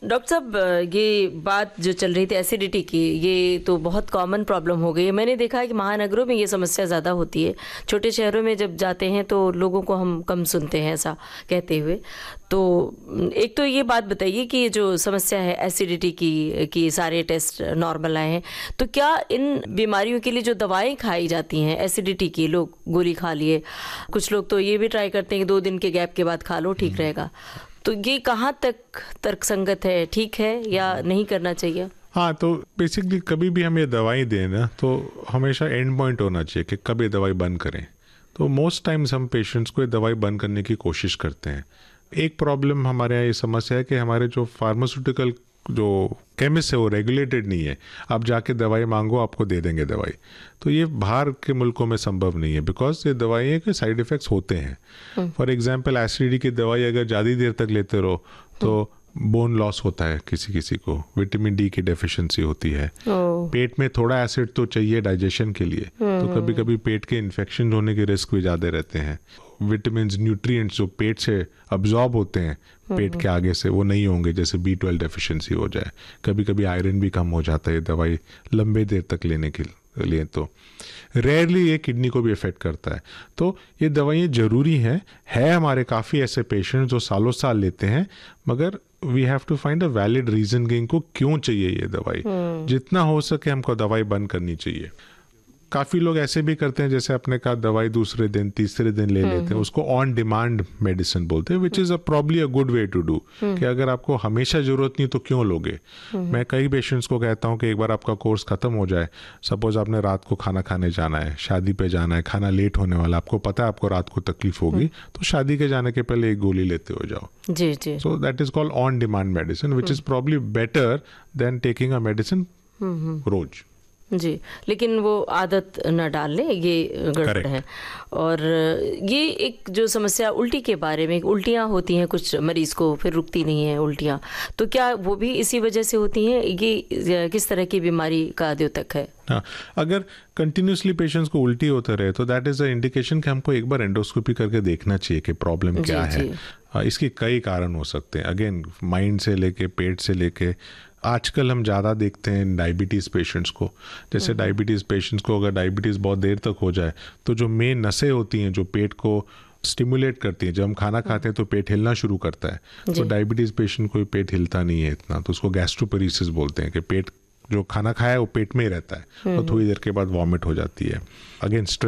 Doctor साहब, ये बात जो चल रही थी एसिडिटी की, ये तो बहुत कॉमन प्रॉब्लम हो गई है। मैंने देखा है कि महानगरों में ये समस्या ज़्यादा होती है। छोटे शहरों में जब जाते हैं तो लोगों को हम कम सुनते हैं ऐसा कहते हुए। तो एक तो ये बात बताइए कि ये जो समस्या है एसिडिटी की कि सारे टेस्ट नॉर्मल आए हैं, तो क्या इन बीमारियों के लिए जो दवाएं खाई जाती हैं एसिडिटी की, लोग गोली खा लिए, कुछ लोग तो ये भी ट्राई करते हैं कि 2 दिन के गैप के बाद खा लो ठीक रहेगा, तो ये कहाँ तक तर्कसंगत है, ठीक है या नहीं करना चाहिए? हाँ, तो बेसिकली कभी भी हम ये दवाई दें ना तो हमेशा एंड पॉइंट होना चाहिए कि कब ये दवाई बंद करें। तो मोस्ट टाइम्स हम पेशेंट्स को ये दवाई बंद करने की कोशिश करते हैं। एक प्रॉब्लम हमारे यहाँ ये समस्या है कि हमारे जो फार्मास्यूटिकल जो केमिस्ट है वो रेगुलेटेड नहीं है। आप जाके दवाई मांगो, आपको दे देंगे दवाई। तो ये बाहर के मुल्कों में संभव नहीं है, बिकॉज ये दवाइयाँ के साइड इफ़ेक्ट्स होते हैं। फॉर एग्जांपल एसिडिटी की दवाई अगर ज़्यादा देर तक लेते रहो तो बोन लॉस होता है, किसी किसी को विटामिन डी की डेफिशिएंसी होती है। पेट में थोड़ा एसिड तो चाहिए डाइजेशन के लिए, तो कभी कभी पेट के इन्फेक्शन होने के रिस्क भी ज़्यादा रहते हैं। विटामिन न्यूट्रिएंट्स जो पेट से अब्जॉर्ब होते हैं पेट के आगे से, वो नहीं होंगे, जैसे B12 डेफिशिएंसी हो जाए। कभी कभी आयरन भी कम हो जाता है दवाई लंबे देर तक लेने के लिए। तो रेयरली ये किडनी को भी इफेक्ट करता है। तो ये दवाइयाँ ज़रूरी हैं। हमारे काफ़ी ऐसे पेशेंट्स जो सालों साल लेते हैं, मगर we have to find a valid reason कि इनको क्यों चाहिए ये दवाई। जितना हो सके हमको दवाई बंद करनी चाहिए। काफ़ी लोग ऐसे भी करते हैं, जैसे आपने कहा दवाई दूसरे दिन तीसरे दिन ले लेते हैं, उसको ऑन डिमांड मेडिसिन बोलते हैं, which is probably a good way to do. कि अगर आपको हमेशा ज़रूरत नहीं तो क्यों लोगे। मैं कई पेशेंट्स को कहता हूँ कि एक बार आपका कोर्स ख़त्म हो जाए, सपोज आपने रात को खाना खाने जाना है, शादी पे जाना है, खाना लेट होने वाला, आपको पता है आपको रात को तकलीफ होगी, तो शादी के जाने के पहले एक गोली लेते हो जाओ। जी जी। So that is called on demand medicine, which is probably better than taking a medicine रोज। जी, लेकिन वो आदत न डाल लें, ये गड़बड़ है। और ये एक जो समस्या उल्टी के बारे में, उल्टियाँ होती हैं कुछ मरीज को, फिर रुकती नहीं है उल्टियाँ, तो क्या वो भी इसी वजह से होती हैं? ये किस तरह की बीमारी का द्योतक है? हाँ, अगर कंटिन्यूसली पेशेंट्स को उल्टी होता रहे तो दैट इज़ अ इंडिकेशन कि हमको एक बार एंडोस्कोपी करके देखना चाहिए कि प्रॉब्लम क्या है। इसके कई कारण हो सकते हैं, अगेन माइंड से लेके पेट से लेके। आजकल हम ज़्यादा देखते हैं डायबिटीज़ पेशेंट्स को। जैसे डायबिटीज़ पेशेंट्स को अगर डायबिटीज़ बहुत देर तक हो जाए तो जो मेन नसें होती हैं जो पेट को स्टिमुलेट करती हैं, जब हम खाना खाते हैं तो पेट हिलना शुरू करता है। तो डायबिटीज़ पेशेंट को पेट हिलता नहीं है इतना, तो उसको गैस्ट्रोपेरेसिस बोलते हैं कि पेट जो खाना खाया है वो पेट में ही रहता है और थोड़ी देर के बाद वॉमिट हो जाती है। अगेन